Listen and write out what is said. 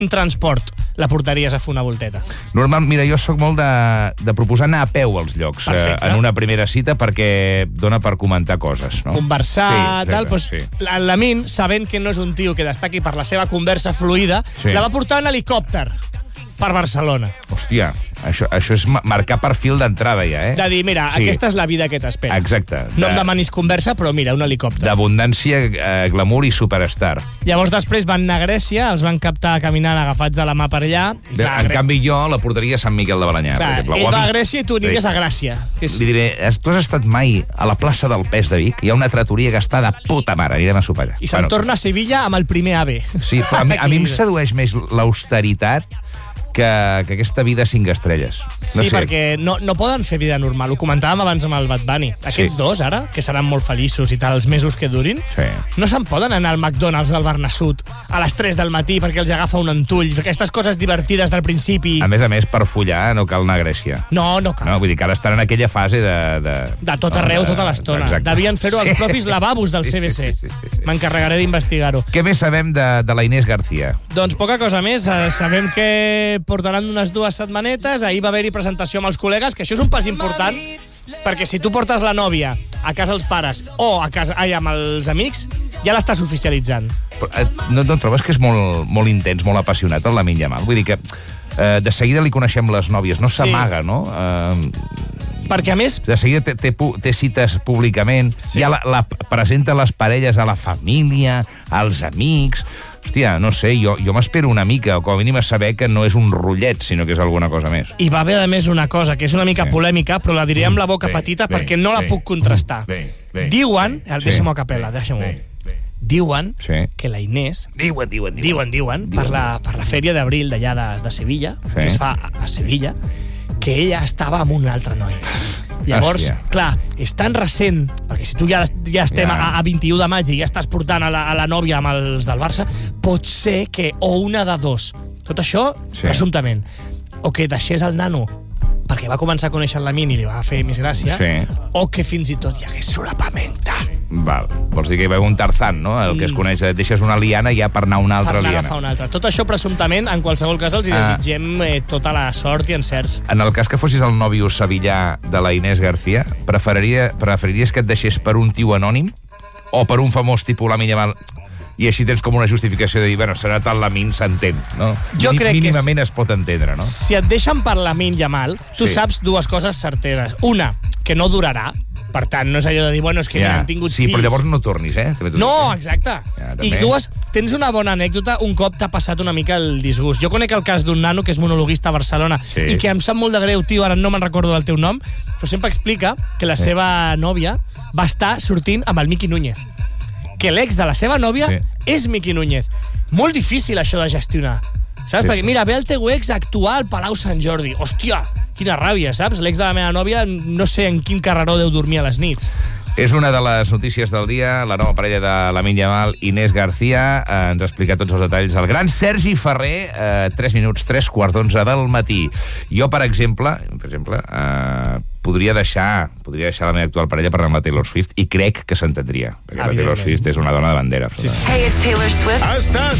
transport la portaries a fer una volteta? Normal, mira, jo sóc molt de proposar anar a peu als llocs en una primera cita perquè dona per comentar coses, no? Conversar, sí, tal. Doncs sí. L'Amin, sabent que no és un tio que destaqui per la seva conversa fluida, la va portar en helicòpter per Barcelona. Hòstia, això és marcar perfil d'entrada ja, De dir, mira, aquesta és la vida que t'espera. Exacte. No em demanis conversa, però mira, un helicòpter. D'abundància, glamour i superstar. Llavors després van anar a Grècia, els van captar caminant agafats de la mà per allà. En canvi jo la portaria a Sant Miquel de Balanyà. Clar, ell va a Grècia i tu aniries a Gràcia. Li diré, tu has estat mai a la plaça del Pes de Vic? Hi ha una tratoria que està de puta mare, anirem a sopar allà. I se'n torna a Sevilla amb el primer AVE. Sí, però a mi em sedueix més l'austeritat que aquesta vida 5 estrelles. Sí, perquè no poden fer vida normal. Ho comentàvem abans amb el Bad Bunny. Aquests dos, ara, que seran molt feliços i tal, els mesos que durin, no se'n poden anar al McDonald's del Bernasut a les 3 del matí perquè els agafa un entull. Aquestes coses divertides del principi. A més, per follar no cal anar a Grècia. No cal. Vull dir que ara estan en aquella fase de tot arreu, tota l'estona. Devien fer-ho als propis lavabos del CBC. M'encarregaré d'investigar-ho. Què més sabem de la Inés García? Doncs poca cosa més. Sabem que portaran unes 2 setmanetes. Ahir va haver-hi presentació amb els col·legues, que això és un pas important, perquè si tu portes la nòvia a casa els pares o a casa amb els amics, ja l'estàs oficialitzant. No trobes que és molt intens, molt apassionat el Lamine Yamal? Vull dir que de seguida li coneixem les nòvies, no s'amaga, no? Perquè, a més... De seguida té cites públicament, ja presenta les parelles a la família, als amics... Hòstia, no sé, jo m'espero una mica, o com a mínim a saber que no és un rotllet, sinó que és alguna cosa més. I va haver, a més, una cosa, que és una mica polèmica, però la diré amb la boca petita perquè no la puc contrastar. Diuen, deixa'm-ho a capella, deixa'm-ho. Diuen que la Inés... Diuen, per la fèria d'abril d'allà de Sevilla, que es fa a Sevilla, que ella estava amb un altre noi. Llavors, clar, és tan recent, perquè si tu ja estem a 21 de maig i ja estàs portant a la nòvia amb els del Barça, pot ser que, o una de dos, tot això, presumptament, o que deixés el nano perquè va començar a conèixer l'Amin i li va fer més gràcia, o que fins i tot hi hagués solapamenta. Val. Vols dir que hi va un Tarzan, no? El que es coneix, deixes una liana ja per anar a una altra liana. Per anar a agafar una altra. Tot això, presumptament, en qualsevol cas, els hi desitgem tota la sort i encerts. En el cas que fossis el nòvio sevillà de la Inés García, preferiries que et deixés per un tio anònim o per un famós tipus Lamine Yamal? I així tens com una justificació de dir, bueno, serà tal Lamine, s'entén, no? Jo crec que mínimament es pot entendre, no? Si et deixen per Lamine Yamal, tu saps 2 coses certeres. Una, que no durarà. Per tant, no és allò de dir, bueno, és que han tingut fills. Sí, però llavors no tornis, No, exacte. I 2, tens una bona anècdota, un cop t'ha passat una mica el disgust. Jo conec el cas d'un nano que és monologuista a Barcelona i que em sap molt de greu, tio, ara no me'n recordo del teu nom, però sempre explica que la seva nòvia va estar sortint amb el Miqui Núñez. Que l'ex de la seva nòvia és Miqui Núñez. Molt difícil això de gestionar. Saps? Perquè, mira, ve el teu ex a actuar al Palau Sant Jordi. Hòstia, quina ràbia, saps? L'ex de la meva nòvia no sé en quin carreró deu dormir a les nits. És una de les notícies del dia, la nova parella de Lamine Yamal, Inés García. Ens ha explicat tots els detalls el gran Sergi Ferrer, 3 minuts, 3:15 del matí. Jo, per exemple, podria deixar la meva actual parella per anar amb la Taylor Swift i crec que s'entendria, perquè la Taylor Swift és una dona de bandera. Hey, it's Taylor Swift. Estàs